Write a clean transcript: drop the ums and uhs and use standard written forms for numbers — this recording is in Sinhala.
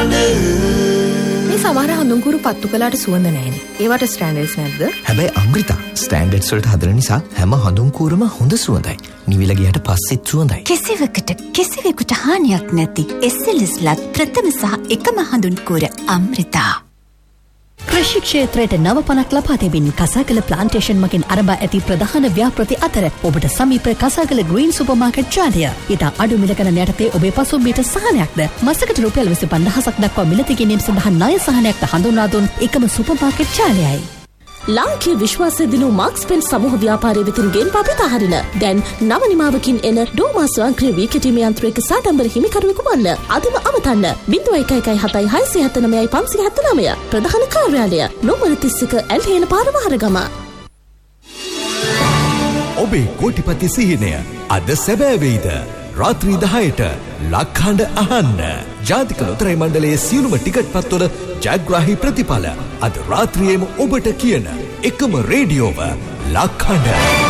මේ සමහර හඳුන්කුරු පත්තු කළාට සුවඳ නැහැනේ. ඒවට ස්ටෑන්ඩඩ්ස් නැද්ද? හැබැයි අමෘතා ස්ටෑන්ඩඩ්ස් වලට හදන නිසා හැම හඳුන්කුරම හොඳ සුවඳයි. නිවිල ගියට පස්සෙත් සුවඳයි. කිසිවෙකුට හානියක් නැති SLSලත් ප්‍රථම සහ එකම හඳුන්කුර අමෘතා. කෘෂි ක්ෂේත්‍රයට නව පණක් ලබා දෙමින් කසාගල ප්ලාන්ටේෂන් මගින් අරඹා ඇති ප්‍රධාන ව්‍යාපෘති අතර ඔබට සමීප කසාගල ග්‍රීන් සුපර්මාකට් ජාලය. ඉතා අඩු මිල ගණන යටතේ ඔබේ පසුම්බියට සහනයක්ද මසකට රුපියල් 25000ක් දක්වා මිලදී ගැනීම සඳහා ණය සහනයක්ද හඳුන්වා දුන් එකම සුපර්මාකට් ජාලයයි. ලාංකීය විශ්වාසය දිනු මාක්ස් පෙන් සමූහ ව්‍යාපාරයේ වෙතින් ගෙන් පපිත හරින දැන් නව නිමාවකින් එන ඩෝමා ස්වයංක්‍රීය වීකටීම යන්ත්‍රයක සාඩම්බර හිමිකරුවෙකු වන්න අදම අමතන්න 01177579 ප්‍රධාන කාර්යාලය නොමර 31 ඇල්හේන පාර වහරගම. ඔබේ කෝටිපති සිහිනය අද සැබෑ වෙයිද? රාත්‍රී 10ට ලක්හඬ අහන්න. ජාතික ලොතරැයි මණ්ඩලයේ සියලුම ටිකට් පත්වල ජයග්‍රාහී ප්‍රතිඵල අද රාත්‍රියේම ඔබට කියන එකම රේඩියෝව ලක්හඬ.